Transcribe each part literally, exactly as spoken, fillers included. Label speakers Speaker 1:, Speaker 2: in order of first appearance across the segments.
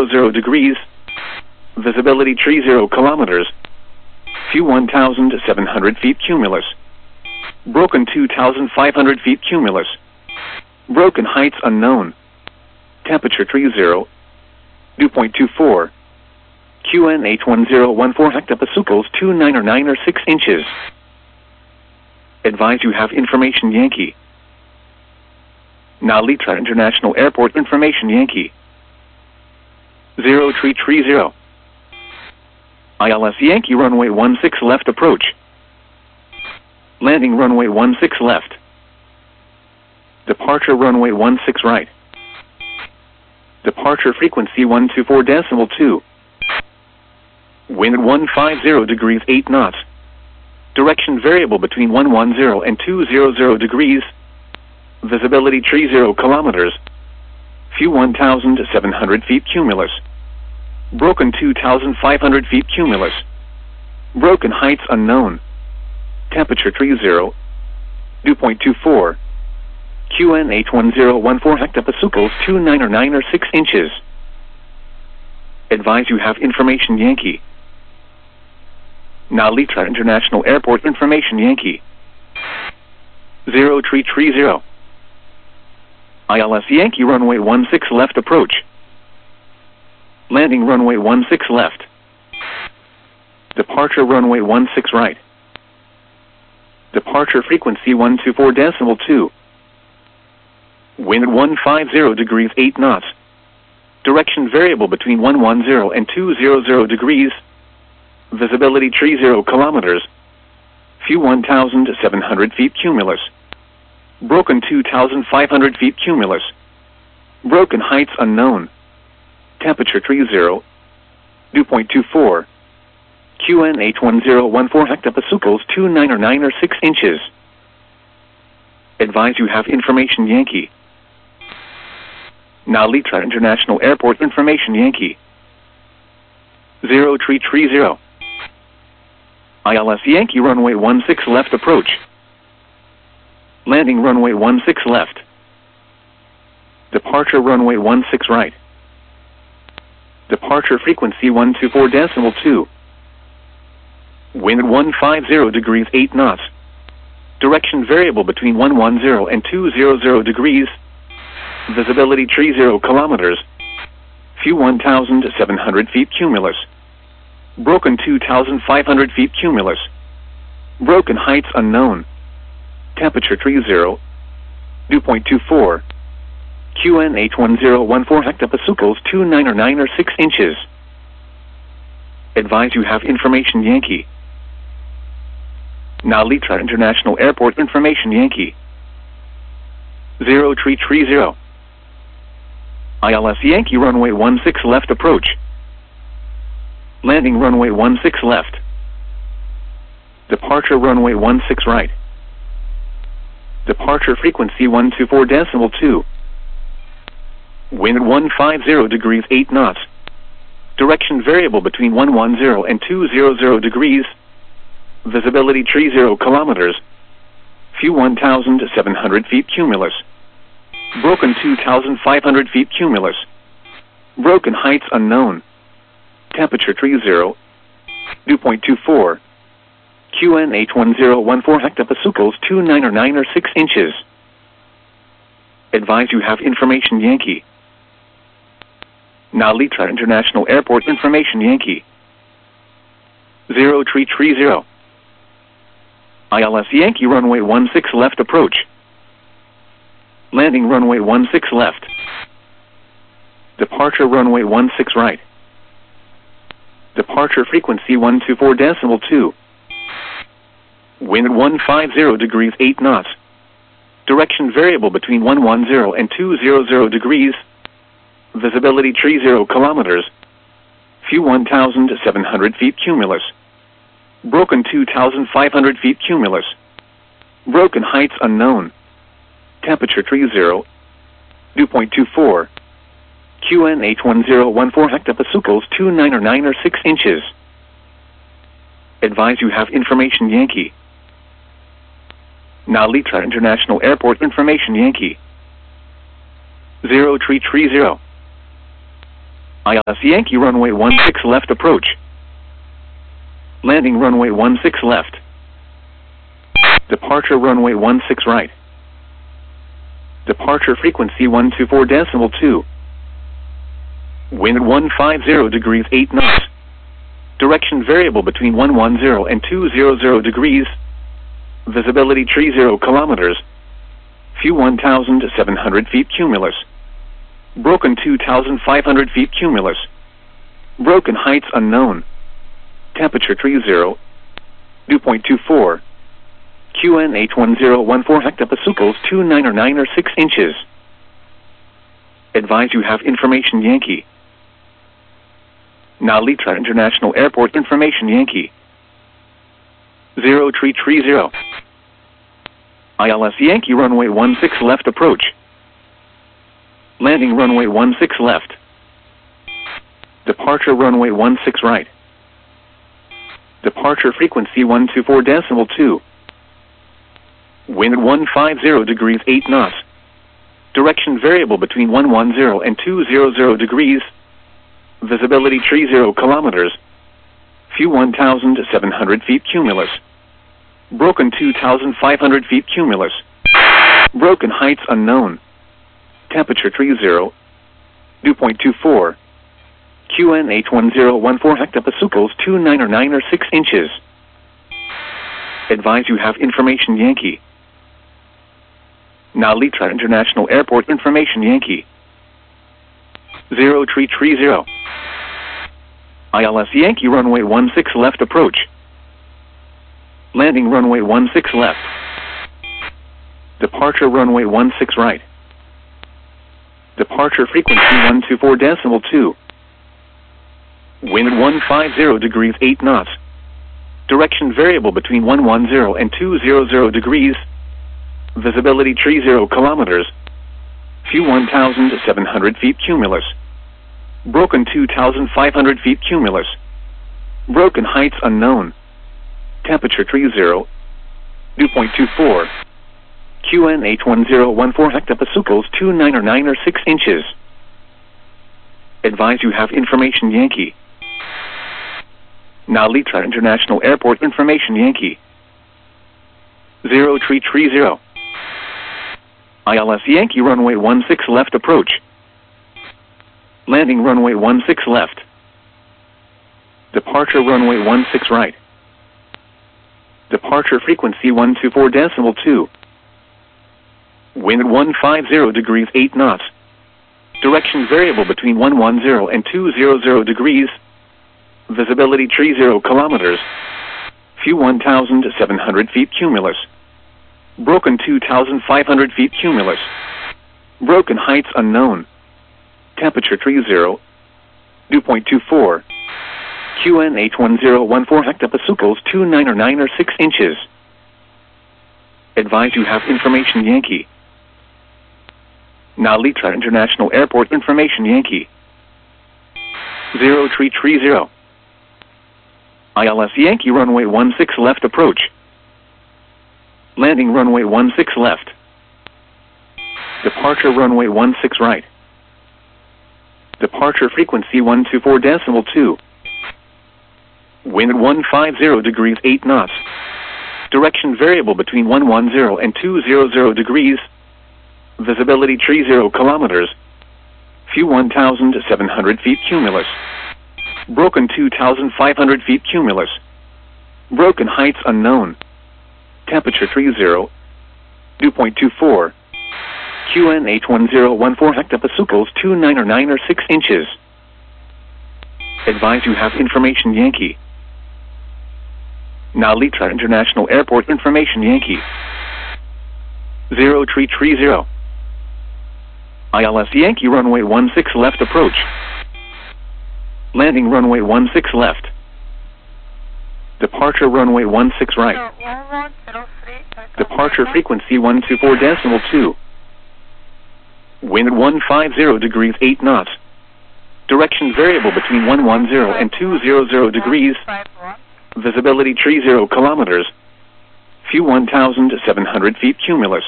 Speaker 1: zero degrees. Visibility tree zero kilometers. View one thousand seven hundred feet cumulus. Broken two thousand five hundred feet cumulus. Broken heights unknown. Temperature tree zero. Dew point two four. Q N eight one zero one four hectopascals two nine or nine or six inches. Advise you have information Yankee. Now Litra International Airport information Yankee. Zero tree tree zero. I L S Yankee runway one six left approach. Landing runway one six left. Departure runway one six right. Departure frequency one two four decimal two. Wind one five zero degrees eight knots. Direction variable between one one zero and two hundred degrees. Visibility tree zero kilometers. View one thousand seven hundred feet cumulus. Broken two thousand five hundred feet cumulus. Broken heights unknown. Temperature tree zero. Dew point two four. Q N eight one zero one four hectopascals two nine or nine or six inches. Advise you have information Yankee. Now Litra International Airport information Yankee. Zero tree tree zero. I L S Yankee runway one six left approach. Landing runway one six left. Departure runway one six right. Departure frequency one two four decimal two. Wind one five zero degrees eight knots. Direction variable between one one zero and two hundred degrees. Visibility tree zero kilometers. View one thousand seven hundred feet cumulus. Broken two thousand five hundred feet cumulus. Broken heights unknown. Temperature tree zero. Dew point two four. Q N eight one zero one four hectopascals two nine or nine or six inches. Advise you have information Yankee. Now Litra International Airport information Yankee. Zero tree tree zero. I L S Yankee runway one six left approach. Landing runway one six left. Departure runway one six right. Departure frequency one two four decimal two. Wind one five zero degrees eight knots. Direction variable between one one zero and two hundred degrees. Visibility tree zero kilometers. View one thousand seven hundred feet cumulus. Broken two thousand five hundred feet cumulus. Broken heights unknown. Temperature tree zero. Dew point two four. Q N eight one zero one four hectopascals two nine or nine or six inches. Advise you have information Yankee. Now Litra International Airport information Yankee. Zero tree tree zero. I L S Yankee runway one six left approach. Landing runway one six left. Departure runway one six right. Departure frequency one two four decimal two. Wind one five zero degrees eight knots. Direction variable between one one zero and two hundred degrees. Visibility tree zero kilometers. View one thousand seven hundred feet cumulus. Broken two thousand five hundred feet cumulus. Broken heights unknown. Temperature tree zero. Dew point two four. Q N eight one zero one four hectopascals two nine or nine or six inches. Advise you have information Yankee. Now Litra International Airport information Yankee. Zero tree tree zero. I L S Yankee runway one six left approach. Landing runway one six left. Departure runway one six right. Departure frequency one two four decimal two. Wind one five zero degrees eight knots. Direction variable between one one zero and two hundred degrees. Visibility tree zero kilometers. View one thousand seven hundred feet cumulus. Broken two thousand five hundred feet cumulus. Broken heights unknown. Temperature tree zero. Dew point two four. Q N eight one zero one four hectopascals two nine or nine or six inches. Advise you have information Yankee. Now Litra International Airport information Yankee. Zero tree tree zero. I L S Yankee runway one six left approach. Landing runway one six left. Departure runway one six right. Departure frequency one two four decimal two. Wind one five zero degrees eight knots. Direction variable between one one zero and two hundred degrees. Visibility three zero kilometers. View one thousand seven hundred feet cumulus. Broken two thousand five hundred feet cumulus. Broken heights unknown. Temperature three zero. Dew point two four. Q N H one zero one four hectopascals two nine or nine or six inches. Advise you have information Yankee. Now Litra International Airport information Yankee. zero three three zero. I L S Yankee runway one six left approach. Landing runway one six left. Departure runway one six right. Departure frequency one two four decimal two. Wind one five zero degrees eight knots. Direction variable between one one zero and two hundred degrees. Visibility three zero kilometers. View one thousand seven hundred feet cumulus. Broken two thousand five hundred feet cumulus. Broken heights unknown. Temperature three zero. Dew point two four. Q N H one zero one four hectopascals two nine or nine or six inches. Advise you have information Yankee. Now Litra International Airport information Yankee. zero three three zero. I L S Yankee runway one six left approach. Landing runway one six left. Departure runway one six right. Departure frequency one two four decimal two. Wind one five zero degrees eight knots. Direction variable between one one zero and two hundred degrees. Visibility three zero kilometers. View one thousand seven hundred feet cumulus. Broken two thousand five hundred feet cumulus. Broken heights unknown. Temperature three zero. Dew point two four. Q N H one zero one four hectopascals two nine or nine or six inches. Advise you have information Yankee. Now Litra International Airport information Yankee. zero three three zero. I L S Yankee runway one six left approach. Landing runway one six left. Departure runway one six right. Departure frequency one two four decimal two. Wind one five zero degrees eight knots. Direction variable between one one zero and two hundred degrees. Visibility three zero kilometers. View one thousand seven hundred feet cumulus. Broken two thousand five hundred feet cumulus. Broken heights unknown. Temperature three zero. Dew point two four. Q N H one zero one four hectopascals two nine or nine or six inches. Advise you have information Yankee. Now Litra International Airport information Yankee. zero three three zero. I L S Yankee runway one six left approach. Landing runway one six left. Departure runway one six right. Departure frequency one two four decimal two. Wind one five zero degrees eight knots. Direction variable between one one zero and two hundred degrees. Visibility three zero kilometers. View one thousand seven hundred feet cumulus. Broken two thousand five hundred feet cumulus. Broken heights unknown. Temperature three zero. Dew point two four. Q N H one zero one four hectopascals two nine or nine or six inches. Advise you have information Yankee. Now Litra International Airport information Yankee. zero three three zero. I L S Yankee runway one six left approach. Landing runway one six left. Departure runway one six right. Departure frequency one two four decimal two. Wind one five zero degrees eight knots. Direction variable between one one zero and two hundred degrees. Visibility three zero kilometers. View one thousand seven hundred feet cumulus.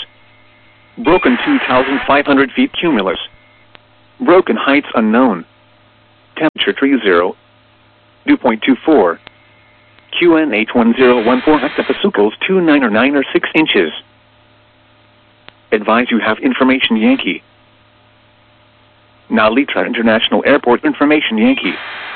Speaker 1: Broken two thousand five hundred feet cumulus. Broken heights unknown. Temperature three zero. Dew point two four. Q N H one zero one four hectopascals two nine or nine or six inches. Advise you have information Yankee. Nalitra International Airport information Yankee.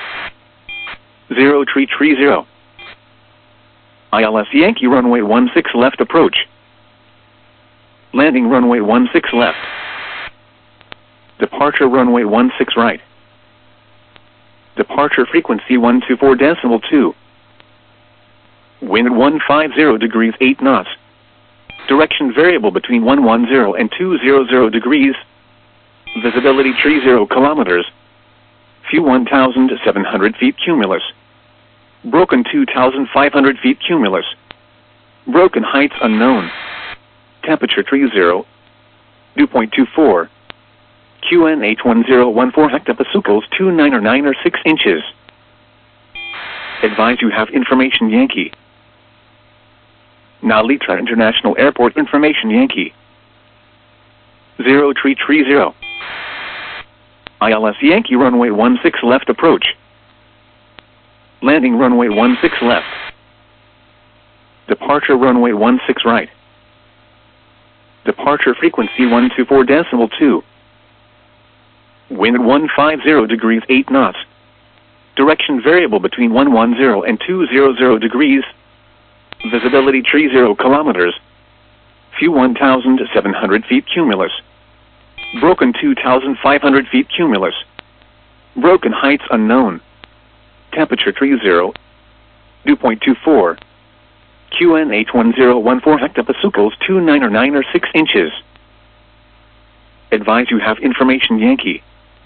Speaker 1: zero three three zero. I L S Yankee runway one six left approach. Landing runway one six left. Departure runway one six right. Departure frequency one two four decimal two. Wind one five zero degrees eight knots. Direction variable between one one zero and two hundred degrees. Visibility three zero kilometers. Few one thousand seven hundred feet cumulus. Broken two thousand five hundred feet cumulus. Broken heights unknown. Temperature three zero. Dew point two four. Q N H one zero one four hectopascals two nine or nine or six inches. Advise you have information Yankee. Nalitra International Airport information Yankee. zero three three zero. I L S Yankee runway one six left approach. Landing runway one six left. Departure runway one six right. Departure frequency one two four decimal two. Wind one five zero degrees eight knots. Direction variable between one one zero and two hundred degrees. Visibility three zero kilometers. Few one thousand seven hundred feet cumulus. Broken two thousand five hundred feet cumulus. Broken heights unknown. Temperature three zero. Dew point two four. Q N H one zero one four hectopascals two nine or nine or six inches. Advise you have information Yankee.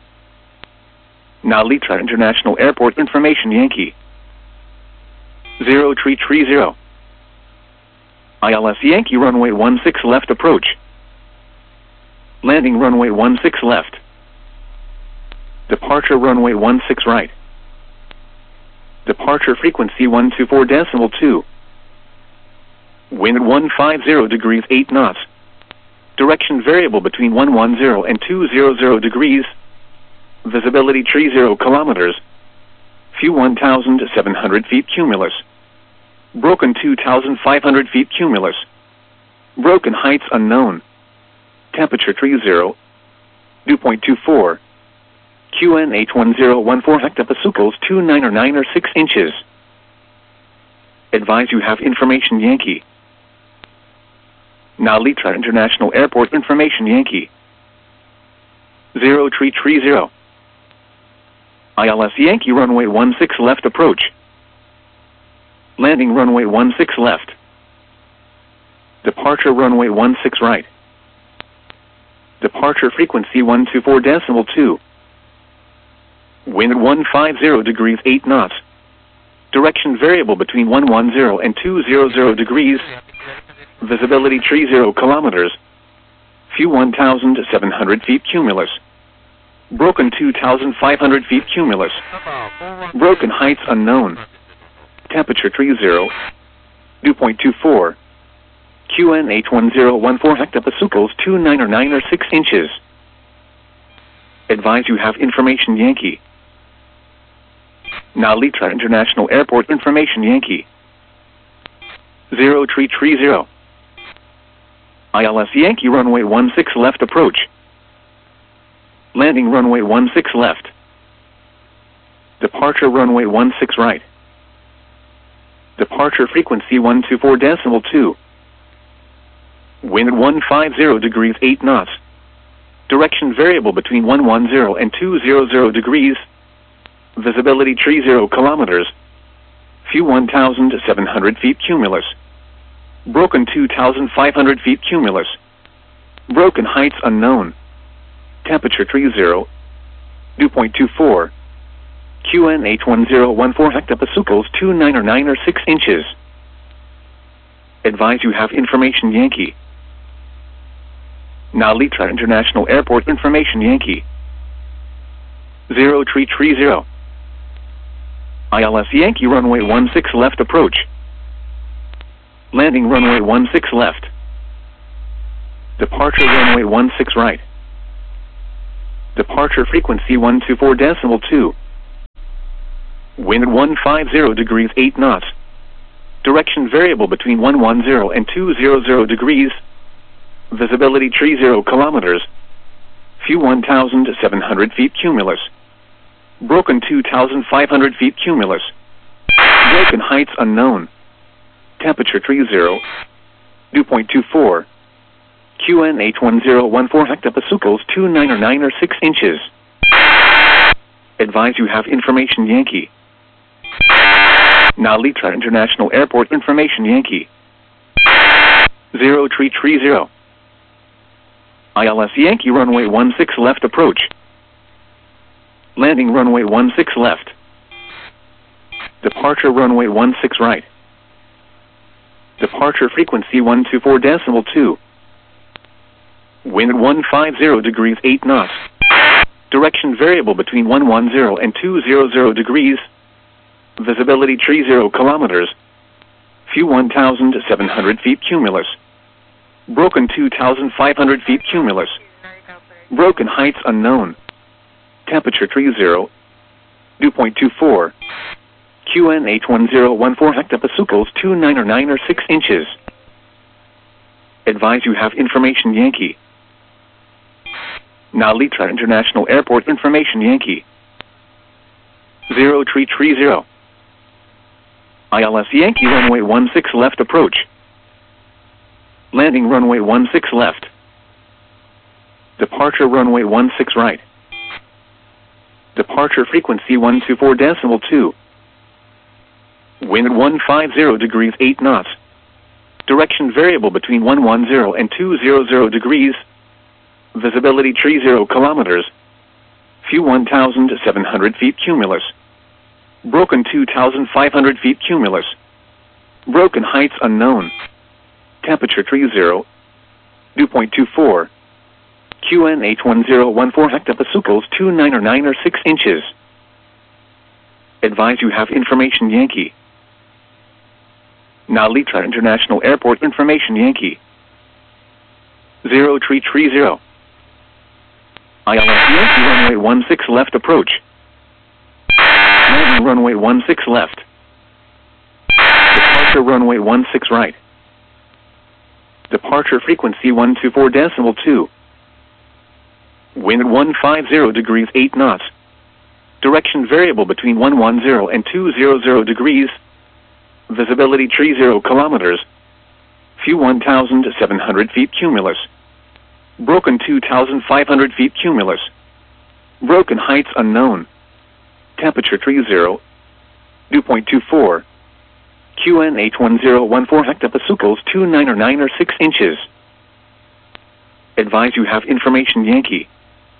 Speaker 1: Nalitra International Airport information Yankee. zero three three zero. I L S Yankee runway one six left approach. Landing runway one six left. Departure runway one six right. Departure frequency one two four decimal two. Wind one five zero degrees eight knots. Direction variable between one one zero and two hundred degrees. Visibility three zero kilometers. Few one thousand seven hundred feet cumulus. Broken two thousand five hundred feet cumulus. Broken heights unknown. Temperature three zero. Dew point two four. Q N H one zero one four hectopascals two nine or nine or six inches. Advise you have information Yankee. Nalitra International Airport information Yankee. zero three three zero. I L S Yankee runway one six left approach. Landing runway one six left. Departure runway one six right. Departure frequency one two four decimal two. Wind one five zero degrees eight knots. Direction variable between one one zero and two hundred degrees. Visibility three zero kilometers. Few one thousand seven hundred feet cumulus. Broken two thousand five hundred feet cumulus. Broken heights unknown. Temperature three zero. Dew point two four. Q N H one zero one four hectopascals two nine or nine or six inches. Advise you have information Yankee. Nalitra International Airport information Yankee. zero three three zero. I L S Yankee runway one six left approach. Landing runway one six left. Departure runway one six right. Departure frequency one two four decimal two. Wind one five zero degrees eight knots. Direction variable between one one zero and two hundred degrees. Visibility three zero kilometers. Few one thousand seven hundred feet cumulus. Broken two thousand five hundred feet cumulus. Broken heights unknown. Temperature three zero. Dew point two four. Q N H one zero one four hectopascals two nine or nine or six inches. Advise you have information Yankee. Nalitra International Airport information Yankee. zero three three zero. I L S Yankee runway one six left approach. Landing runway one six left. Departure runway one six right. Departure frequency one two four decimal two. Wind at one fifty degrees eight knots. Direction variable between one ten and two hundred degrees. Visibility tree zero kilometers. View one thousand seven hundred feet cumulus. Broken two thousand five hundred feet cumulus. Broken heights unknown. Temperature tree zero. Dew point two four. Q N H one zero one four hectopascals two nine or nine or six inches. Advise you have information Yankee. Nalitra International Airport information Yankee. Zero tree tree zero. I L S Yankee runway one six left approach. Landing runway one six left. Departure runway one six right. Departure frequency one two four decimal two. Wind at one fifty degrees eight knots. Direction variable between one ten and two hundred degrees. Visibility tree zero kilometers. View one thousand seven hundred feet cumulus. Broken two thousand five hundred feet cumulus. Broken heights unknown. Temperature tree zero. Dew point two four. Q N H one zero one four hectopascals two nine or nine or six inches. Advise you have information Yankee. Nalitra International Airport information Yankee. Zero tree tree zero. I L S Yankee runway one six left approach. Landing runway one six left. Departure runway one six right. Departure frequency one two four decimal two. Wind at one fifty degrees eight knots. Direction variable between one ten and two hundred degrees. Visibility tree zero kilometers. View one thousand seven hundred feet cumulus. Broken two thousand five hundred feet cumulus. Broken heights unknown. Temperature tree zero. Dew point two four. Q N H one zero one four hectopascals two nine or nine or six inches. Advise you have information Yankee. Nalitra International Airport information Yankee. Zero tree tree zero. I L S Yankee runway one six left approach. Landing runway one six left. Departure runway one six right. Departure frequency one two four decimal two. Wind at one fifty degrees eight knots. Direction variable between one ten and two hundred degrees. Visibility tree zero kilometers. View one thousand seven hundred feet cumulus. Broken two thousand five hundred feet cumulus. Broken heights unknown. Temperature tree zero. Dew point two four. Q N H one zero one four hectopascals two nine or nine or six inches. Advise you have information Yankee.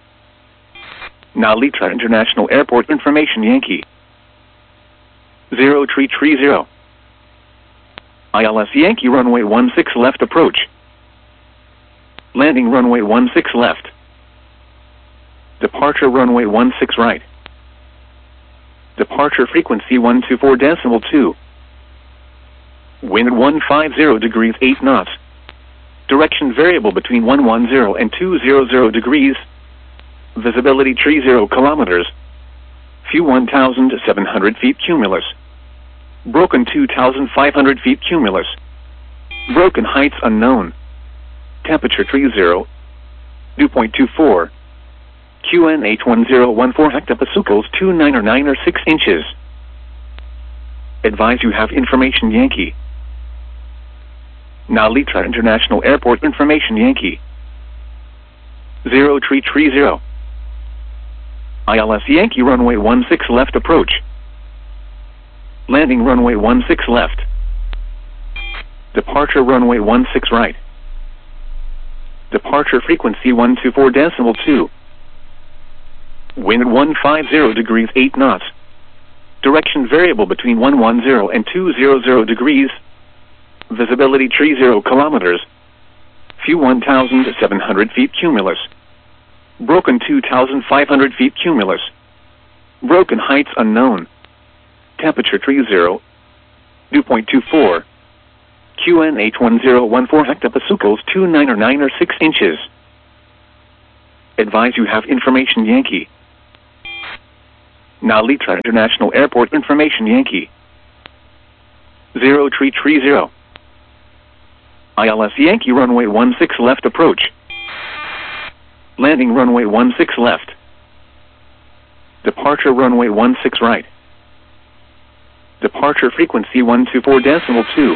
Speaker 1: Nalitra International Airport information Yankee. Zero tree tree zero. I L S Yankee runway one six left approach. Landing runway one six left. Departure runway one six right. Departure frequency one two four decimal two. Wind at one fifty degrees eight knots. Direction variable between one ten and two hundred degrees. Visibility tree zero kilometers. View one thousand seven hundred feet cumulus. Broken two thousand five hundred feet cumulus. Broken heights unknown. Temperature tree zero. Dew point two four. Q N H one zero one four hectopascals two nine or nine or six inches. Advise you have information Yankee. Nalitra International Airport information Yankee. Zero tree tree zero. I L S Yankee runway one six left approach. Landing runway one six left. Departure runway one six right. Departure frequency one two four decimal two. Wind at one fifty degrees eight knots. Direction variable between one ten and two hundred degrees. Visibility tree zero kilometers. View one thousand seven hundred feet cumulus. Broken two thousand five hundred feet cumulus. Broken heights unknown. Temperature tree zero. Dew point two four. Q N H one zero one four hectopascals two nine or nine or six inches. Advise you have information Yankee. Narita International Airport information Yankee. Zero tree tree zero. I L S Yankee runway one six left approach. Landing runway one six left. Departure runway one six right. Departure frequency one two four decimal two.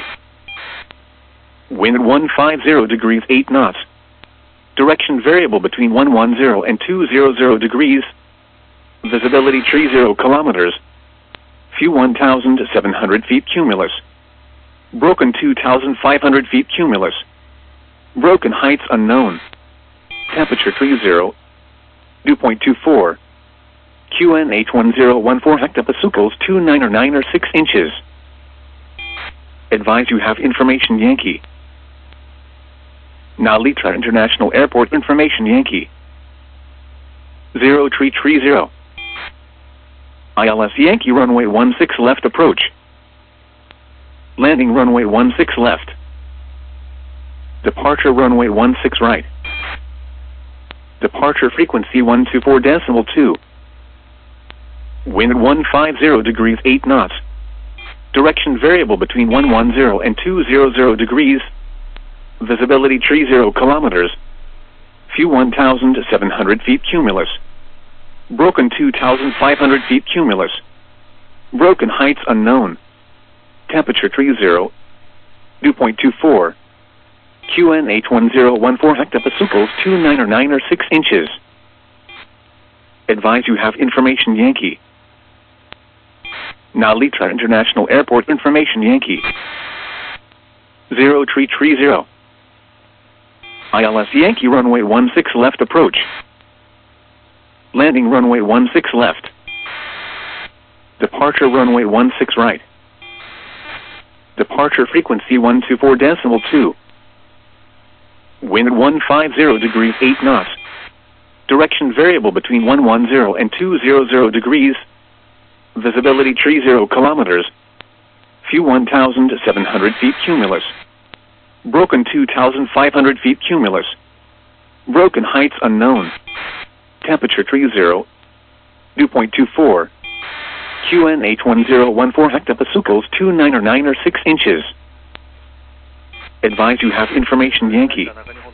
Speaker 1: Wind one five zero degrees eight knots. Direction variable between one one zero and two hundred degrees. Visibility three zero kilometers. View one thousand seven hundred feet cumulus. Broken two thousand five hundred feet cumulus. Broken heights unknown. Temperature three zero. Dew point two four. Q N H one zero one four hectopascals two nine or nine or six inches. Advise you have information Yankee. Narita International Airport information Yankee. Zero tree tree zero. I L S Yankee runway one six left approach. Landing runway one six left. Departure runway one six right. Departure frequency one two four decimal two. Wind one five zero degrees eight knots. Direction variable between one one zero and two hundred degrees. Visibility three zero kilometers. View one thousand seven hundred feet cumulus. Broken two thousand five hundred feet cumulus. Broken heights unknown. Temperature three zero. Dew point two four. Q N H one zero one four hectopascals two nine or nine or six inches. Advise you have information Yankee. Narita International Airport information Yankee. Zero tree tree zero. I L S Yankee runway one six left approach. Landing runway one six left. Departure runway one six right. Departure frequency one two four decimal two. Wind one five zero degrees eight knots. Direction variable between one one zero and two hundred degrees. Visibility three zero kilometers. View one thousand seven hundred feet cumulus. Broken two thousand five hundred feet cumulus. Broken heights unknown. Temperature three zero. Dew point two four. Q N H one zero one four hectopascals two nine or nine or six inches. Advise you have information Yankee.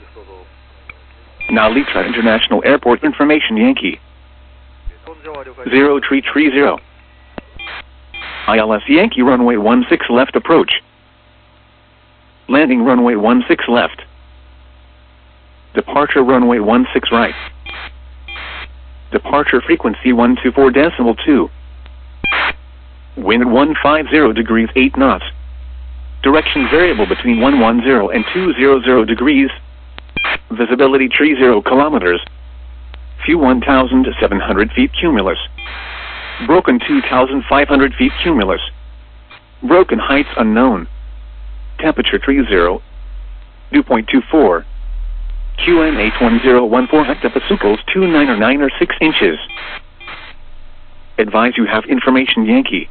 Speaker 1: Narita International Airport information Yankee. Zero tree tree zero. I L S Yankee runway one six left approach. Landing runway one six left. Departure runway one six right. Departure frequency one two four decimal two. Wind one five zero degrees eight knots. Direction variable between one one zero and two hundred degrees. Visibility three zero kilometers. View one thousand seven hundred feet cumulus. Broken two thousand five hundred feet cumulus. Broken heights unknown. Temperature three zero. Dew point two four. Q N H one zero one four hectopascals two nine or nine or six inches. Advise you have information Yankee.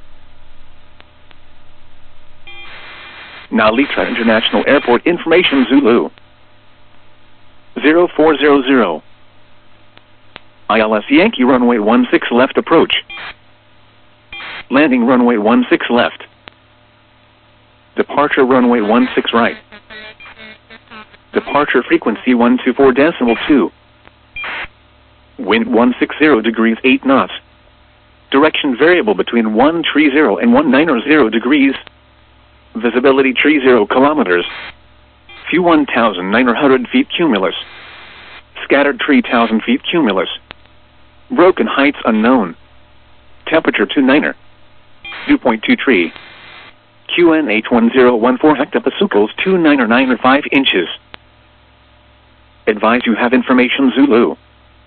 Speaker 1: Narita International Airport information Zulu. Zero four zero zero. I L S Yankee runway one six left approach. Landing runway one six left. Departure runway one six right. Departure frequency one two four decimal two. Wind one six zero degrees eight knots. Direction variable between one three zero and one nine zero degrees. Visibility three zero kilometers. View one thousand nine hundred feet cumulus. Scattered three thousand feet cumulus. Broken heights unknown. Temperature two niner. Dew point two three. Q N H one zero one four hectopascals two nine or nine or five inches. Advise you have information Zulu.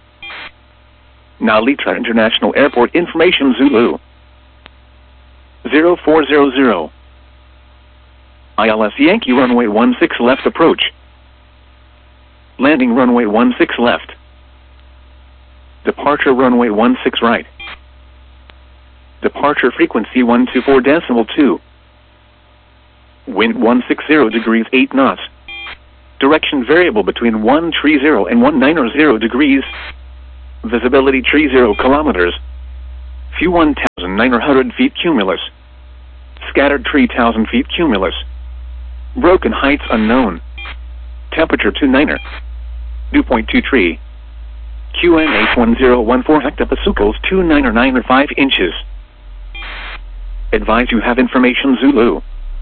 Speaker 1: Narita International Airport information Zulu. Zero four zero zero. I L S Yankee runway one six left approach. Landing runway one six left. Departure runway one six right. Departure frequency one two four decimal two. Wind one six zero degrees eight knots. Direction variable between one three zero and one nine zero degrees. Visibility three zero kilometers. View one thousand nine hundred feet cumulus. Scattered three thousand feet cumulus. Broken heights unknown. Temperature two niner. Dew point two three. Q N H one zero one four hectopascals two niner niner five inches. Advise you have information Zulu.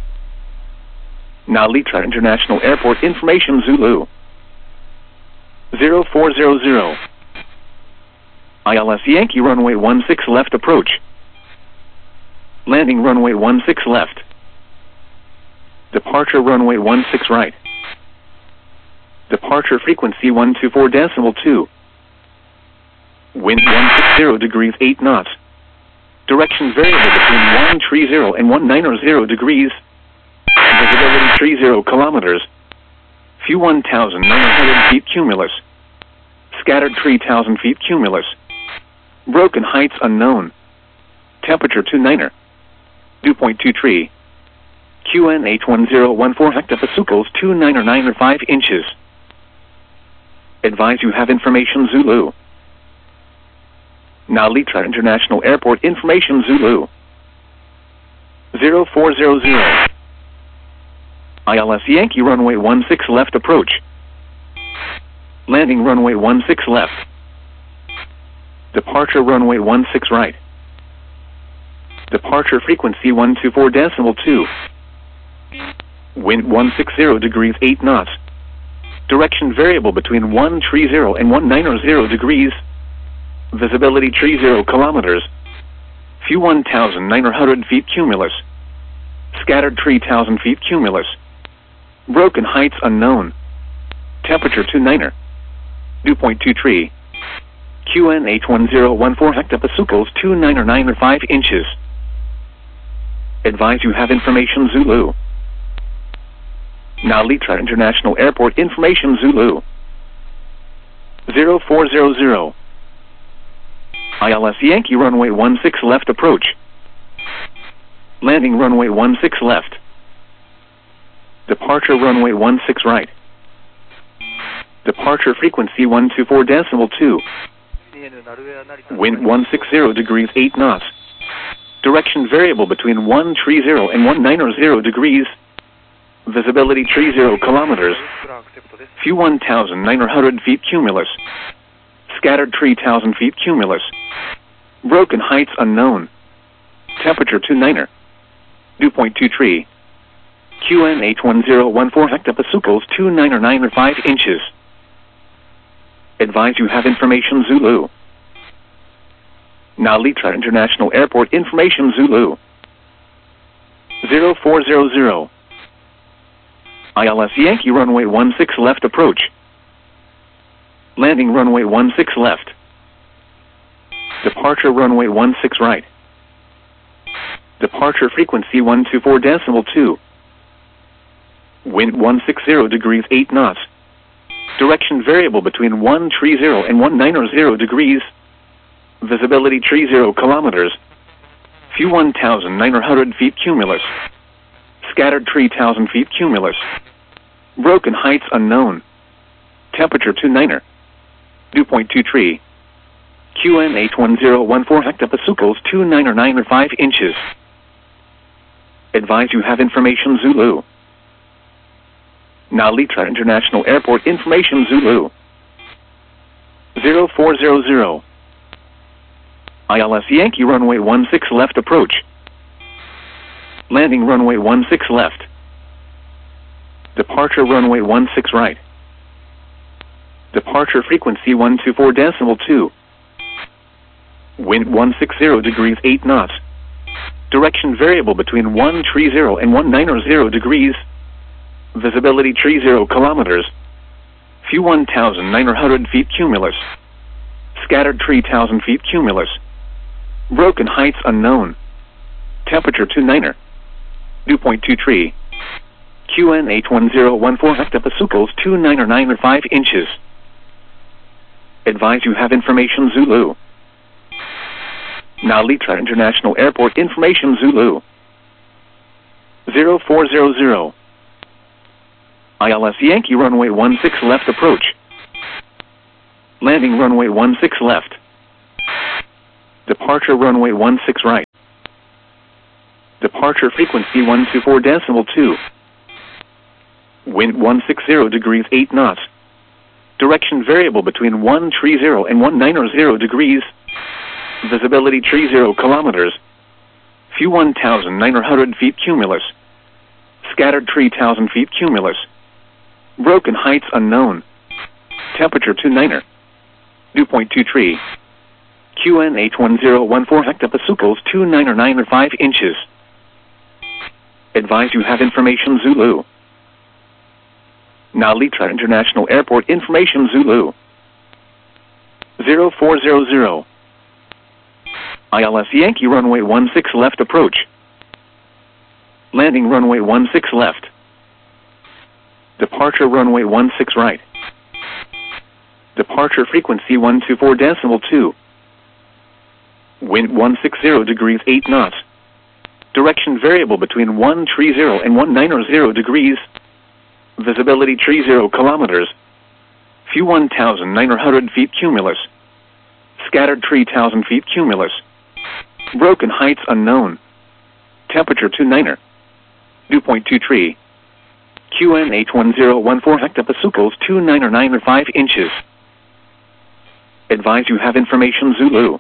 Speaker 1: Nalitra International Airport information Zulu. zero four zero zero. I L S Yankee runway one six left approach. Landing runway one six left. Departure runway one six right. Departure frequency one two four decimal two. Wind one sixty degrees eight knots. Direction variable between one thirty and one ninety degrees. Visibility thirty kilometers. View one thousand nine hundred feet cumulus. Scattered three thousand feet cumulus. Broken heights unknown. Temperature two niner. Dew point two three. Q N H one zero one four hectopascals two niner niner five inches. Advise you have information Zulu. Nalitra International Airport information Zulu. zero four zero zero. I L S Yankee runway one six left approach. Landing runway one six left. Departure runway one six right. Departure frequency one two four decimal two. Wind one sixty degrees eight knots. Direction variable between one thirty and one ninety degrees. Visibility thirty kilometers. View one thousand nine hundred feet cumulus. Scattered three thousand feet cumulus. Broken heights unknown. Temperature two niner. Dew point two three. Q N H one zero one four hectopascals two niner niner five inches. Advise you have information Zulu. Nalitra International Airport information Zulu. zero four zero zero. I L S Yankee runway one six left approach. Landing runway one six left. Departure runway one six right. Departure frequency one two four decimal two. Wind one sixty degrees eight knots. Direction variable between one thirty and one ninety degrees. Visibility thirty kilometers. View one thousand nine hundred feet cumulus. Scattered three thousand feet cumulus. Broken heights unknown. Temperature two niner. Dew point two three. Q N H one zero one four hectopascals two niner niner five inches. Advise you have information Zulu. Nalitra International Airport information Zulu. zero four zero zero. I L S Yankee runway one six left approach. Landing runway one six left. Departure runway one six right. Departure frequency one two four decimal two. Wind one sixty degrees eight knots. Direction variable between one thirty and one ninety degrees. Visibility thirty kilometers. View one thousand nine hundred feet cumulus. Scattered three thousand feet cumulus. Broken heights unknown. Temperature two niner. Dew point two three. Q N H one zero one four hectopascals two niner niner five inches. Advise you have information Zulu. Nalitra International Airport information Zulu. zero four zero zero. I L S Yankee runway one six left approach. Landing runway one six left. Departure runway one six right. Departure frequency one two four decimal two. Wind one sixty degrees eight knots. Direction variable between one thirty and one ninety degrees. Visibility thirty kilometers. View one thousand nine hundred feet cumulus. Scattered three thousand feet cumulus. Broken heights unknown. Temperature two niner. Dew point two three. Q N H one zero one four hectopascals two niner niner five inches. Advise you have information Zulu. Nalitra International Airport information Zulu. zero four zero zero. I L S Yankee runway one six left approach. Landing runway one six left. Departure runway one six right. Departure frequency one two four decimal two. Wind one six zero degrees eight knots. Direction variable between one three zero and one nine zero degrees. Visibility three zero kilometers. View one thousand nine hundred feet cumulus. Scattered three thousand feet cumulus. Broken heights unknown. Temperature two niner. Dew point two three. Q N H one zero one four hectopascals two nine nine five inches. Advise you have information Zulu. Nalitra International Airport information Zulu. zero four zero zero. I L S Yankee runway one six left approach. Landing runway one six left. Departure runway one six right. Departure frequency one two four decimal two. Wind one six zero degrees eight knots. Direction variable between one three zero and one nine zero degrees. Visibility three zero kilometers. View one thousand nine hundred feet cumulus. Scattered three thousand feet cumulus. Broken heights unknown. Temperature two niner. Dew point two three. Q N H one zero one four hectopascals two nine nine five inches. Advise you have information Zulu.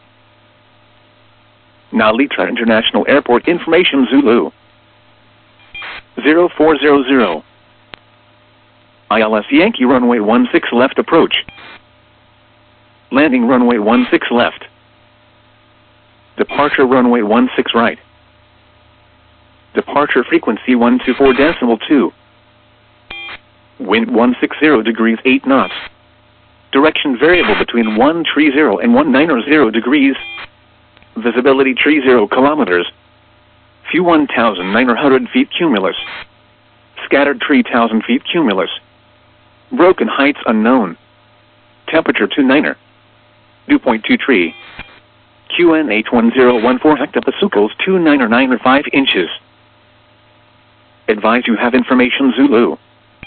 Speaker 1: Nalitra International Airport information Zulu. zero four zero zero. I L S Yankee runway one six left approach. Landing runway one six left. Departure runway one six right. Departure frequency one two four decimal two. Wind one six zero degrees eight knots. Direction variable between one three zero and one nine zero degrees. Visibility three zero kilometers. View one thousand nine hundred feet cumulus. Scattered three thousand feet cumulus. Broken heights unknown. Temperature two niner. Dew point two three. Q N H one zero one four hectopascals two nine nine five inches. Advise you have information Zulu.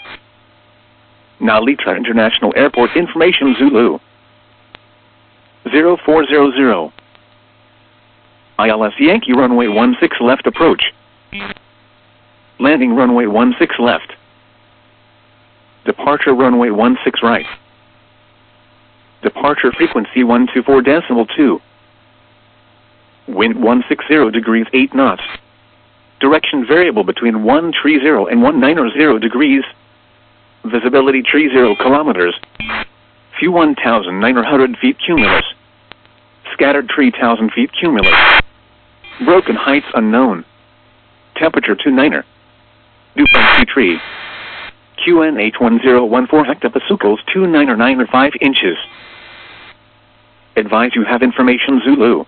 Speaker 1: Nalitra International Airport information Zulu. zero four zero zero. I L S Yankee runway one six left approach. Landing runway one six left. Departure runway one six right. Departure frequency one two four decimal two. Wind one six zero degrees eight knots. Direction variable between one three zero and one nine zero degrees. Visibility three zero kilometers. View one thousand nine hundred feet cumulus. Scattered three thousand feet cumulus. Broken heights unknown. Temperature two niner. Dew point two three. Q N H one zero one four hectopascals two nine nine five inches. Advise you have information Zulu.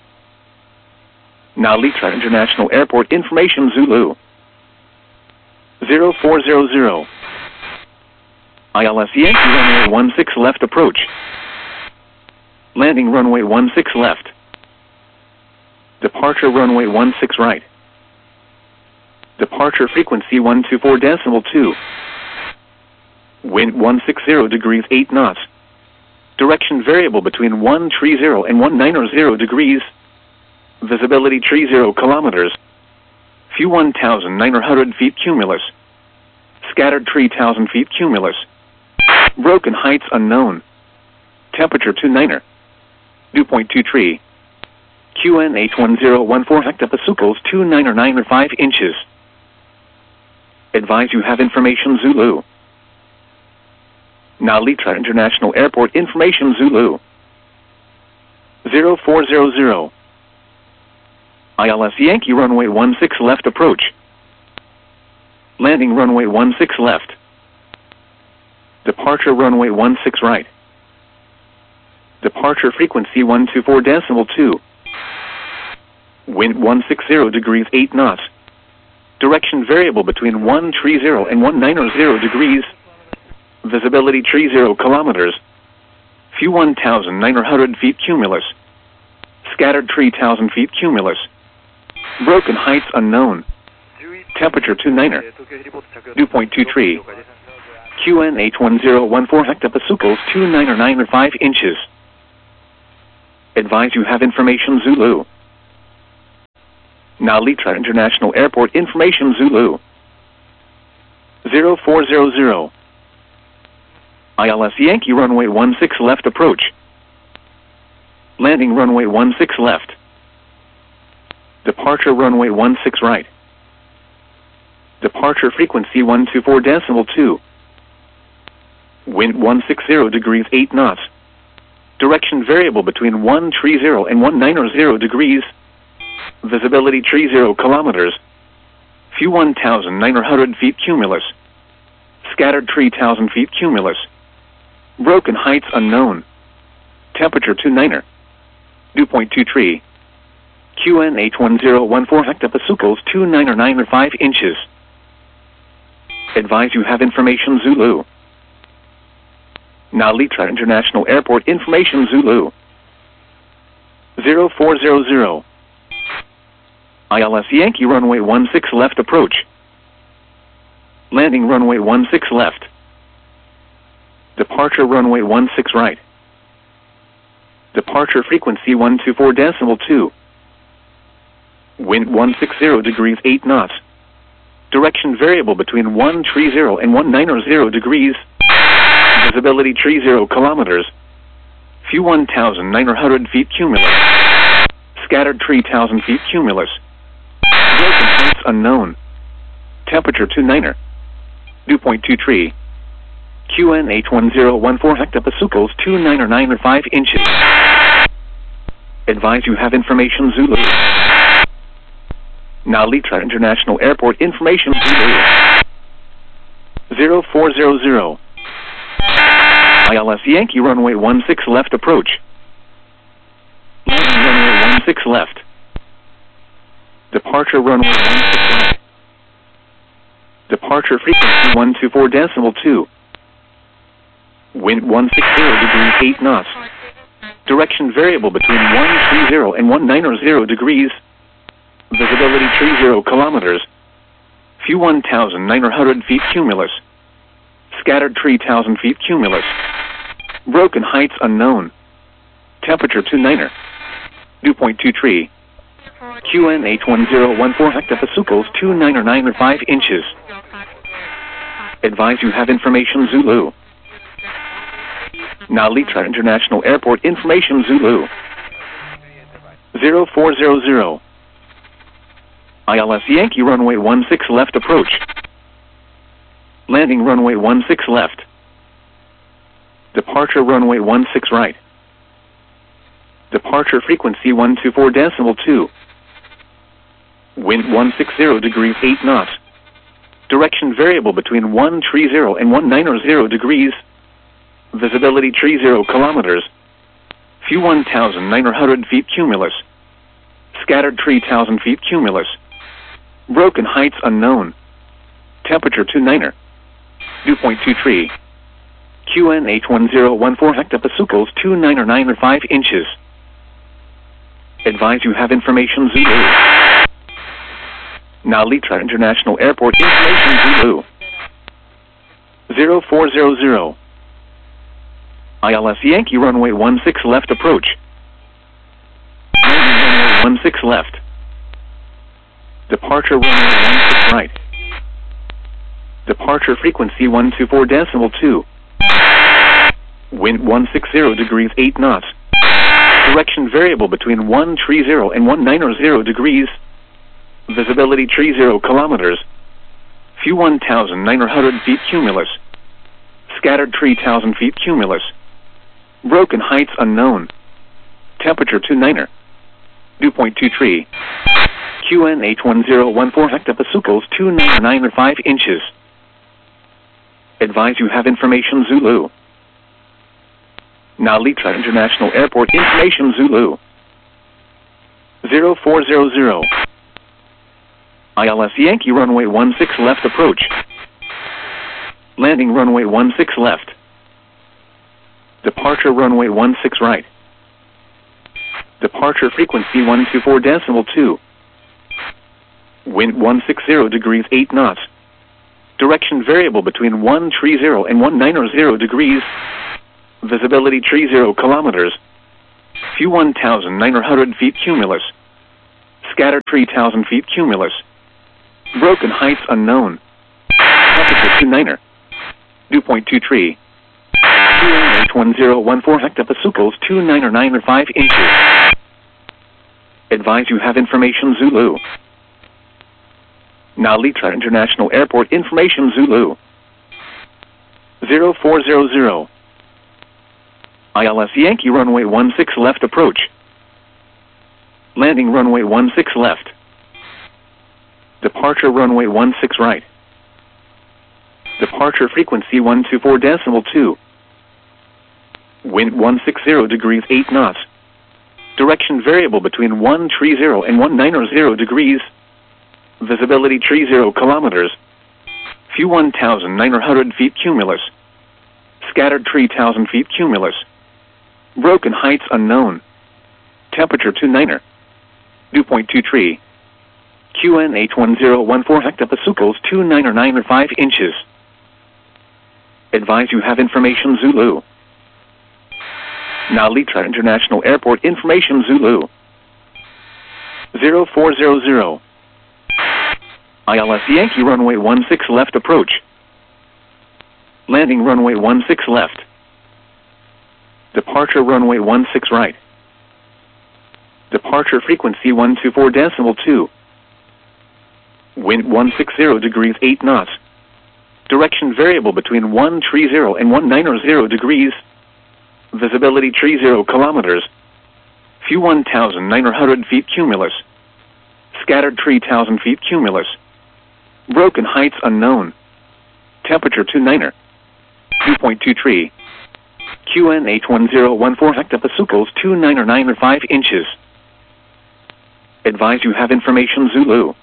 Speaker 1: Nalitra International Airport information Zulu. zero four zero zero. I L S Yankee runway one six left approach. Landing runway one six left. Departure runway one six right. Departure frequency one two four decimal two. Wind one six zero degrees eight knots. Direction variable between one three zero and one nine zero degrees. Visibility three zero kilometers. View one thousand nine hundred feet cumulus. Scattered three thousand feet cumulus. Broken heights unknown. Temperature two niner. Dew point two three. Q N H one zero one four hectopascals two nine nine five inches. Advise you have information Zulu. Nalitra International Airport information Zulu. zero four zero zero. I L S Yankee runway one six left approach. Landing runway one six left. Departure runway one six right. Departure frequency one two four decimal two. Wind one six zero degrees eight knots. Direction variable between one three zero and one nine zero degrees. Visibility three zero kilometers. View one thousand nine hundred feet cumulus. Scattered three thousand feet cumulus. Broken heights unknown. Temperature two niner. Dew point two three. Q N H one zero one four hectopascals two nine nine five inches. Advise you have information Zulu. Nalitra International Airport information Zulu. zero four zero zero. I L S Yankee runway one six left approach. Landing runway one six left. Departure runway one six right. Departure frequency one two four decimal two. Wind one sixty degrees eight knots. Direction variable between one thirty and one ninety degrees. Visibility thirty kilometers. View one thousand nine hundred feet cumulus. Scattered three thousand feet cumulus. Broken heights unknown. Temperature two niner. Dew point two three. Q N eight one zero one four hectopascals two nine nine five inches. Advise you have information Zulu. Nalitra International Airport information Zulu. zero four zero zero. I L S Yankee runway one six left approach. Landing runway one six left. Departure runway one six right. Departure frequency one two four decimal two. Wind one sixty degrees eight knots. Direction variable between one thirty and one ninety degrees. Visibility thirty kilometers. View one thousand nine hundred feet cumulus. Scattered three thousand feet cumulus. Broken heights unknown. Temperature two niner. Dew point two three. Q N eight one zero one four hectopascals two nine nine five inches. Advise you have information Zulu. Nalitra International Airport information Zulu. zero four zero zero. I L S Yankee runway one six left approach. Landing runway one six left. Departure runway one six right. Departure frequency one two four decimal two. Wind one sixty degrees eight knots. Direction variable between one thirty and one ninety degrees. Visibility thirty kilometers. View one thousand nine hundred feet cumulus. Scattered three thousand feet cumulus. Broken heights unknown. Temperature two niner. Dew point two three. Q N eight one zero one four hectopascals two nine nine five inches. Advise you have information Zulu. Nalitra International Airport information Zulu. zero four zero zero. I L S Yankee runway one six left approach. Landing runway one six left. Departure runway one six right. Departure frequency one two four decimal two. Wind one sixty degrees eight knots. Direction variable between one thirty and one ninety degrees. Visibility thirty kilometers. View one thousand nine hundred feet cumulus. Scattered three thousand feet cumulus. Broken heights unknown. Temperature two niner. Dew point two three. Q N eight one zero one four hectopascals two nine nine five inches. Advise you have information Zulu. Nalitra International Airport information Zulu. zero four zero zero. I L S Yankee runway one six left approach. Landing runway one six left. Departure runway one six right. Departure frequency one two four decimal two. Wind one sixty degrees eight knots. Direction variable between one thirty and one ninety degrees. Visibility thirty kilometers. View one thousand nine hundred feet cumulus. Scattered three thousand feet cumulus. Broken heights unknown. Temperature two niner. Dew point two three. Q N eight one zero one four hectopascals two nine nine five inches. Advise you have information Zulu. Nalitra International Airport information Zulu. zero four zero zero. I L S Yankee runway one six left approach. Landing runway one six left. Departure runway one six right. Departure frequency one two four decimal two. Wind one sixty degrees eight knots. Direction variable between one thirty and one ninety degrees. Visibility thirty kilometers. View one thousand nine hundred feet cumulus. Scattered three thousand feet cumulus. Broken heights unknown. Temperature two niner. Dew point two three. Q N H one zero one four hectopascals two nine nine five inches. Advise you have information Zulu. Now Litra International Airport information Zulu. zero four zero zero. I L S Yankee runway one six left approach. Landing runway one six left. Departure runway one six right. Departure frequency one two four decimal two. Wind one sixty degrees eight knots. Direction variable between one thirty and one ninety degrees. Visibility thirty kilometers. View one thousand nine hundred feet cumulus. Scattered three thousand feet cumulus. Broken heights unknown. Temperature two niner. Dew point two three. Q N H one zero one four hectopascals two nine nine five inches. Advise you have information Zulu. Now Litra International Airport information Zulu. zero four zero zero. I L S Yankee runway one six left approach. Landing runway one six left. Departure runway one six right. Departure frequency one two four decimal two. Wind one sixty degrees eight knots. Direction variable between one thirty and one ninety degrees. Visibility thirty kilometers. View one thousand nine hundred feet cumulus. Scattered three thousand feet cumulus. Broken heights unknown. Temperature two niner. Dew point two three. Q N H one zero one four hectopascals two nine nine five inches. Advise you have information Zulu.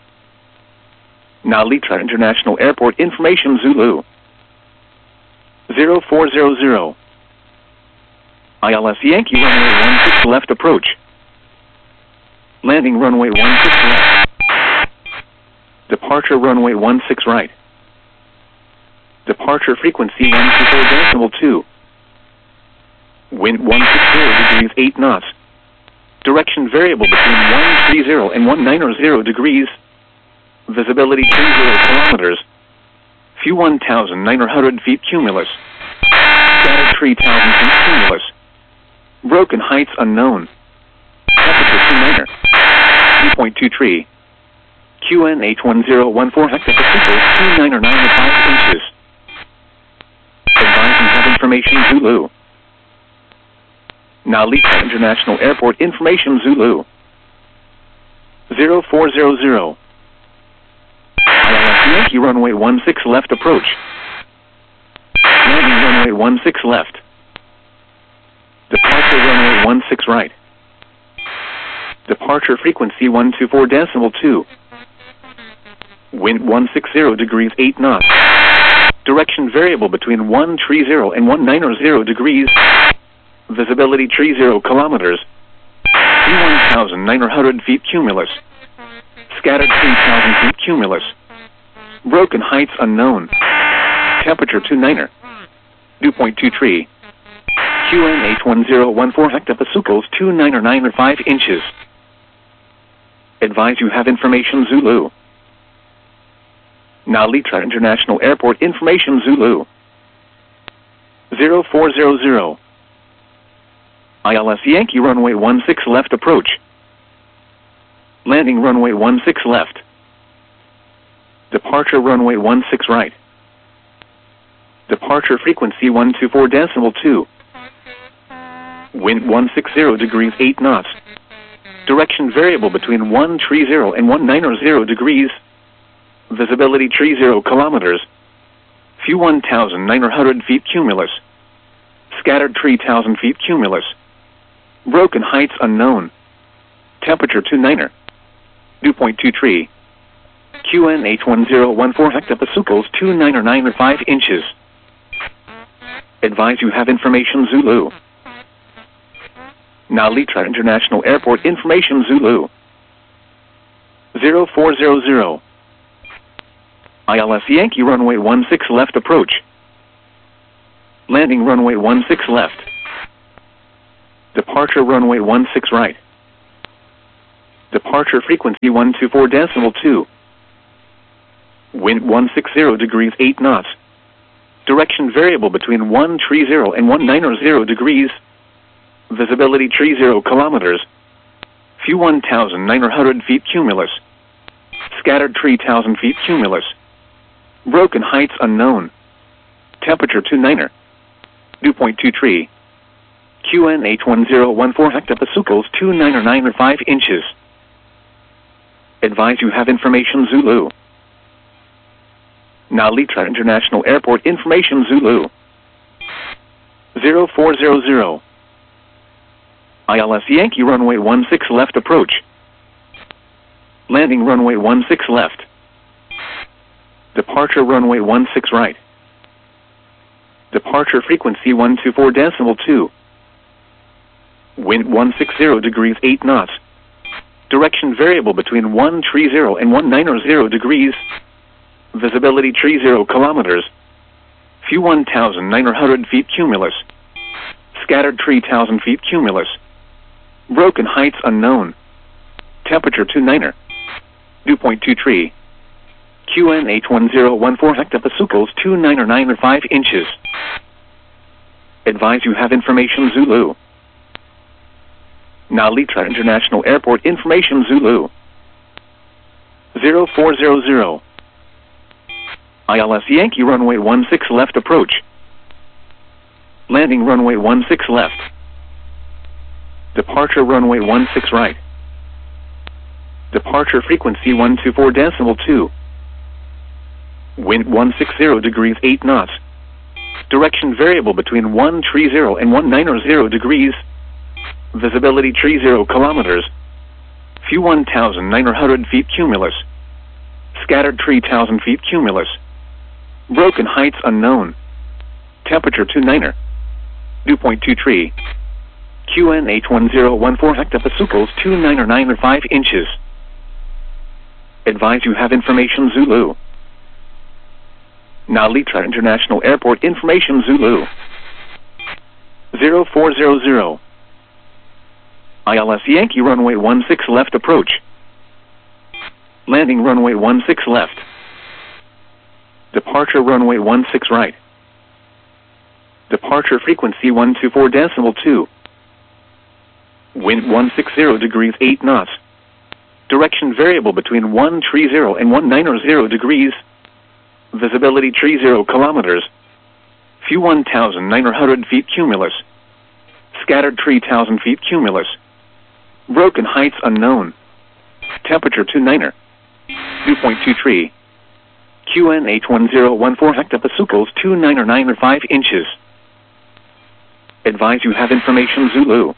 Speaker 1: Now Litra International Airport information Zulu. zero four zero zero. I L S Yankee runway one six left approach. Landing runway one six left. Departure runway one six right. Departure frequency one two four decimal two. Wind one sixty degrees eight knots. Direction variable between one thirty and one ninety degrees. Visibility thirty kilometers. View one thousand nine hundred feet cumulus. Scattered three thousand feet cumulus. Broken heights unknown. Temperature two niner. Dew point two three. Q N H one zero one four hectopascals two nine nine five inches. Advise you have information Zulu. Now Litra International Airport information Zulu. zero four zero zero. I L S Yankee runway one six left approach. Landing runway one six left. Departure runway one six right. Departure frequency one two four decimal two. Wind one sixty degrees eight knots. Direction variable between one thirty and one ninety degrees. Visibility thirty kilometers. View one thousand nine hundred feet cumulus. Scattered three thousand feet cumulus. Broken heights unknown. Temperature two niner. Dew point two three. Q N H one zero one four hectopascals two nine nine five inches. Advise you have information Zulu. Now Litra International Airport information Zulu. zero four zero zero. I L S Yankee runway one six left approach. Landing runway one six left. Departure runway one six right. Departure frequency one two four decimal two. Wind one sixty degrees eight knots. Direction variable between one thirty and one ninety degrees. Visibility thirty kilometers. View one thousand nine hundred feet cumulus. Scattered three thousand feet cumulus. Broken heights unknown. Temperature two niner. Dew point two three. Q N H one zero one four hectopascals two nine nine five inches. Advise you have information Zulu. Now Litra International Airport information Zulu. zero four zero zero. I L S Yankee runway one six left approach. Landing runway one six left. Departure runway one six right. Departure frequency one two four decimal two. Wind one sixty degrees eight knots. Direction variable between one three zero and one nine zero degrees. Visibility three zero kilometers. View one thousand nine hundred feet cumulus. Scattered three thousand feet cumulus. Broken heights unknown. Temperature two niner. Dew point two three. Q N H one zero one four hectopascals two nine nine five inches. Advise you have information Zulu. Now Litra International Airport information Zulu. zero four zero zero. I L S Yankee runway one six left approach. Landing runway one six left. Departure runway one six right. Departure frequency one two four decimal two. Wind one sixty degrees eight knots. Direction variable between one three zero and one nine zero degrees. Visibility three zero kilometers. View one thousand nine hundred feet cumulus. Scattered three thousand feet cumulus. Broken heights unknown. Temperature two niner. Dew point two three. Q N H one zero one four hectopascals two nine nine five inches. Advise you have information Zulu. Now Litra International Airport information Zulu. zero four zero zero. I L S Yankee runway one six left approach. Landing runway one six left. Departure runway one six right. Departure frequency one two four decimal two. Wind one sixty degrees eight knots. Direction variable between one three zero and one nine zero degrees. Visibility three zero kilometers. View one thousand nine hundred feet cumulus. Scattered three thousand feet cumulus. Broken heights unknown. Temperature two niner. Dew point two three. Q N H one zero one four hectopascals two nine nine five inches. Advise you have information Zulu. Now Litra International Airport information Zulu. zero four zero zero. I L S Yankee runway one six left approach. Landing runway one six left. Departure runway one six right. Departure frequency one two four decimal two. Wind one sixty degrees eight knots. Direction variable between one three zero and one nine zero degrees. Visibility three zero kilometers. View one thousand nine hundred feet cumulus. Scattered three thousand feet cumulus. Broken heights unknown. Temperature two niner. Dew point two three. Q N H one zero one four hectopascals two nine nine five inches. Advise you have information Zulu.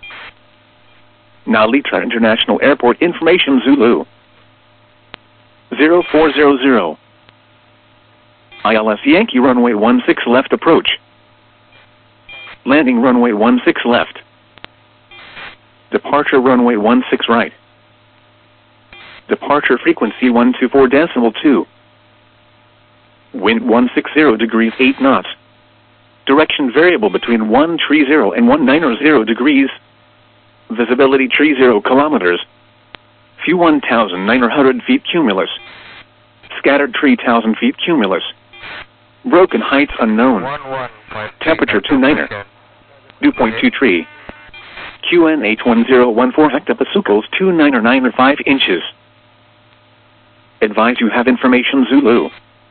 Speaker 1: Now Litra International Airport information Zulu. zero four zero zero. I L S Yankee runway one six left approach. Landing runway one six left. Departure runway one six right. Departure frequency one two four decimal two. Wind one sixty degrees eight knots. Direction variable between one three zero and one nine zero degrees. Visibility three zero kilometers. View one thousand nine hundred feet cumulus. Scattered three thousand feet cumulus. Broken heights unknown. Temperature two niner. Dew point two three. Q N H one zero one four hectopascals two nine nine five inches. Advise you have information Zulu.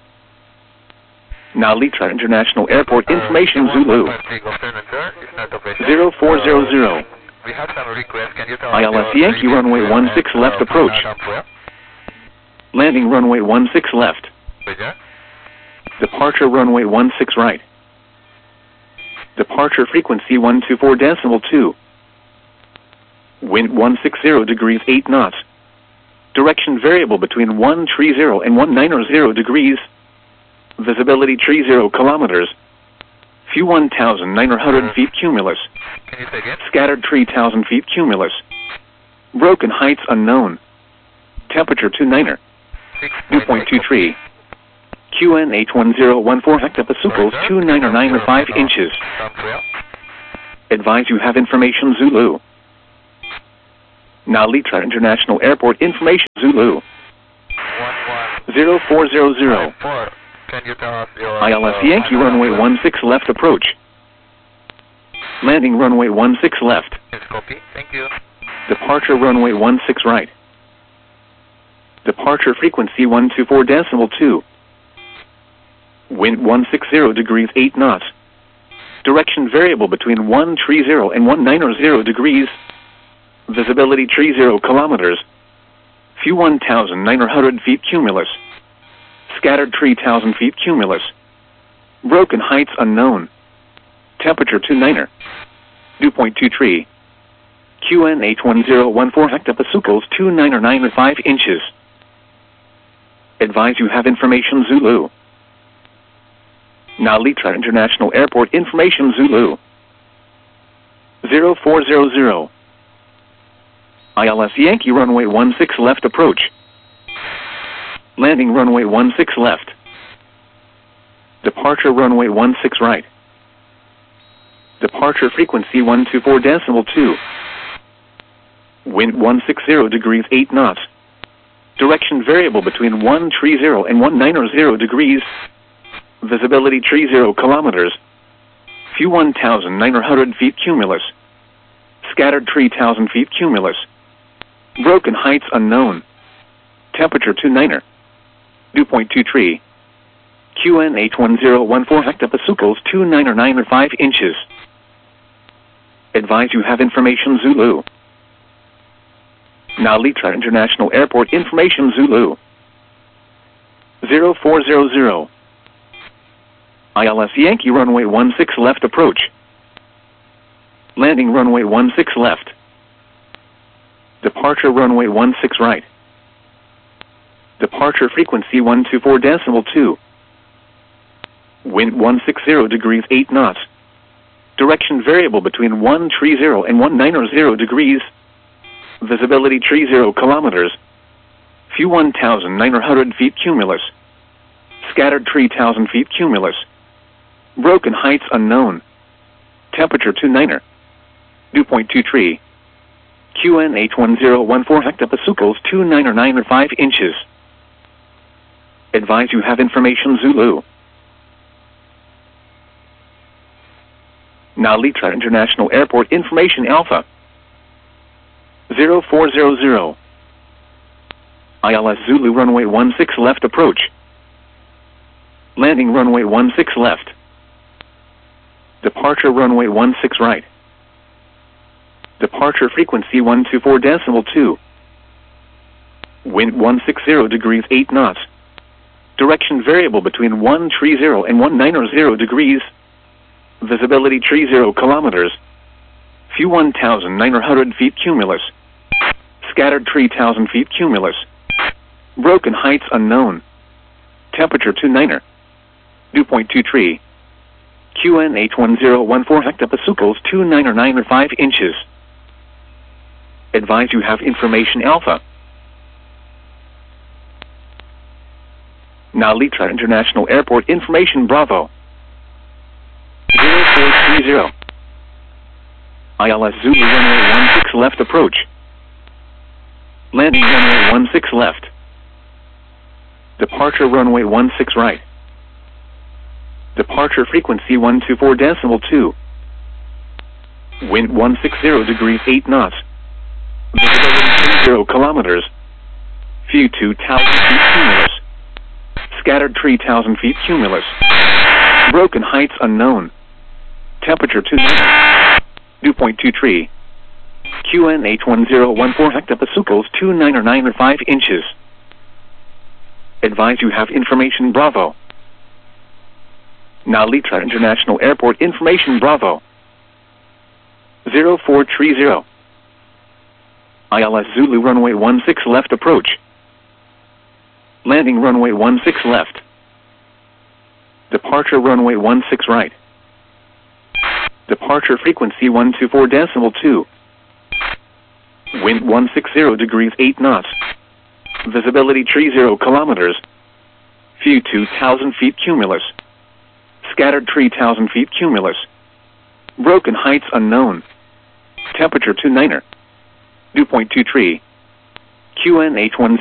Speaker 1: Now Litra International Airport information Zulu. zero four zero zero. I L S Yankee runway one six left approach. Landing runway one six left. Departure runway one six right. Departure frequency one two four decimal two. Wind one sixty degrees eight knots. Direction variable between one three zero and one nine zero degrees. Visibility three zero kilometers. View one thousand nine hundred feet cumulus. Scattered three thousand feet cumulus. Broken heights unknown. Temperature two niner. Dew point two three. Q N H one zero one four hectopascals two nine nine five inches. Advise you have information Zulu. Nalitra International Airport information Zulu.
Speaker 2: one one
Speaker 1: zero four zero zero.
Speaker 2: four. Can you tell us your...
Speaker 1: I L S Yankee runway one six left approach. Landing runway one six left.
Speaker 2: Yes, copy. Thank you.
Speaker 1: Departure runway one six right. Departure frequency one two four decimal two. Wind one six zero degrees eight knots. Direction variable between one three zero and one nine zero degrees. Visibility three zero kilometers. View one thousand nine hundred feet cumulus. Scattered three thousand feet cumulus. Broken heights unknown. Temperature two niner. Dew point two three. Q N H one zero one four hectopascals two nine nine five inches. Advise you have information Zulu. Nalitra International Airport information Zulu. zero four zero zero. I L S Yankee runway one six left approach. Landing runway one six left. Departure runway one six right. Departure frequency one two four decimal two. Wind one six zero degrees eight knots. Direction variable between one three zero and one nine zero degrees. Visibility three zero kilometers. View one thousand nine hundred feet cumulus. Scattered three thousand feet cumulus. Broken heights unknown. Temperature two niner. Dew point two three. Q N H one zero one four hectopascals two nine nine five inches. Advise you have information Zulu. Nalitra International Airport information Zulu. zero four zero zero. I L S Yankee runway one six left approach. Landing runway one six left. Departure runway one six right. Departure frequency one two four decimal two. Wind one six zero degrees eight knots. Direction variable between one three zero and one nine zero degrees. Visibility three zero kilometers. View one thousand nine hundred feet cumulus. Scattered three thousand feet cumulus. Broken heights unknown. Temperature two niner. Dew point two three. Q N H one zero one four hectopascals two nine nine five inches. Advise you have information Zulu. Nalitra International Airport information Alpha. zero four zero zero. I L S Zulu runway one six left approach. Landing runway one six left. Departure runway one six right. Departure frequency one two four decimal two. Wind one six zero degrees eight knots. Direction variable between one three zero and one nine zero degrees. Visibility three zero kilometers. View one thousand nine hundred feet cumulus. Scattered three thousand feet cumulus. Broken heights unknown. Temperature two niner. Dew point two three. Q N H one zero one four hectopascals two nine nine five inches. Advise you have information Alpha. Nalitra International Airport information Bravo. zero four three zero. I L S Zulu runway one six left approach. Landing runway one six left. Departure runway one six right. Departure frequency one two four decimal two. Wind one six zero degrees eight knots. Visibility three zero kilometers. View two thousand feet cumulus. Scattered three thousand feet cumulus. Broken heights unknown. Temperature two niner. Dew point two three. Q N H one zero one four hectopascals two nine nine five inches. Advise you have information Bravo. Nalitra International Airport information Bravo. zero four three zero. I L S Zulu runway one six left approach. Landing runway one six left. Departure runway one six right. Departure frequency one two four decimal two. Wind one six zero degrees eight knots. Visibility three zero kilometers. View two thousand feet cumulus. Scattered three thousand feet cumulus. Broken Heights unknown. Temperature two niner. Dew point two three. Q N H one